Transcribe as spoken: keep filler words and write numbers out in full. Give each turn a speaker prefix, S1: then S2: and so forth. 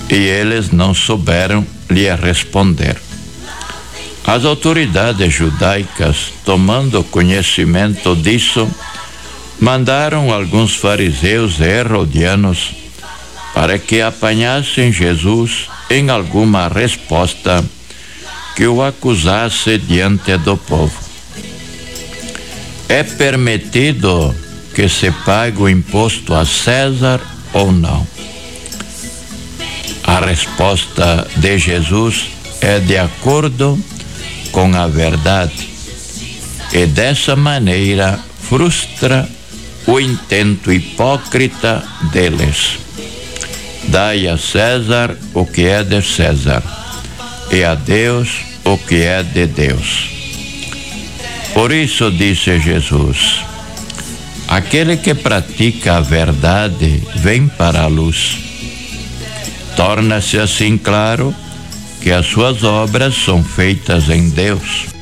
S1: E eles não souberam lhe responder. As autoridades judaicas, tomando conhecimento disso, mandaram alguns fariseus e herodianos para que apanhassem Jesus em alguma resposta que o acusasse diante do povo. É permitido que se pague o imposto a César ou não? A resposta de Jesus é de acordo com a verdade e dessa maneira frustra o intento hipócrita deles. Dai a César o que é de César e a Deus o que é de Deus. Por isso disse Jesus: aquele que pratica a verdade vem para a luz. Torna-se assim claro que as suas obras são feitas em Deus.